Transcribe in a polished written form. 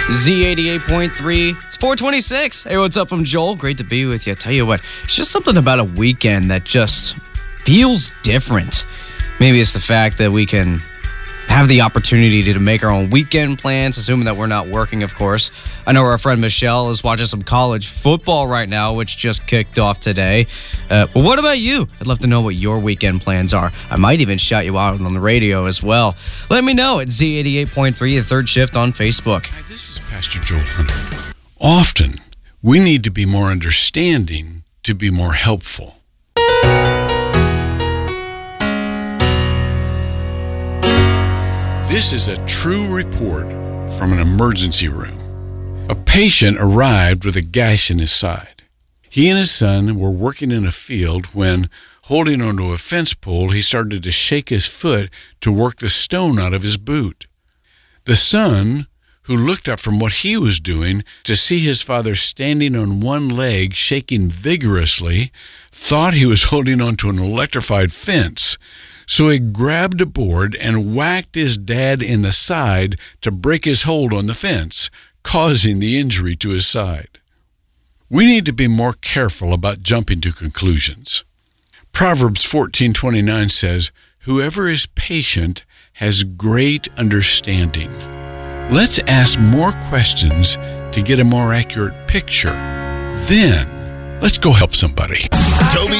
Z88.3. It's 426. Hey, what's up? I'm Joel. Great to be with you. I tell you what, it's just something about a weekend that just feels different. Maybe it's the fact that we can have the opportunity to make our own weekend plans, assuming that we're not working, of course. I know our friend Michelle is watching some college football right now, which just kicked off today. But what about you? I'd love to know what your weekend plans are. I might even shout you out on the radio as well. Let me know at Z88.3, the third shift on Facebook. Hi, this is Pastor Joel Hunter. Often, we need to be more understanding to be more helpful. This is a true report from an emergency room. A patient arrived with a gash in his side. He and his son were working in a field when, holding onto a fence pole, he started to shake his foot to work the stone out of his boot. The son, who looked up from what he was doing to see his father standing on one leg, shaking vigorously, thought he was holding onto an electrified fence. So he grabbed a board and whacked his dad in the side to break his hold on the fence, causing the injury to his side. We need to be more careful about jumping to conclusions. Proverbs 14:29 says, "Whoever is patient has great understanding." Let's ask more questions to get a more accurate picture. Then, let's go help somebody. Toby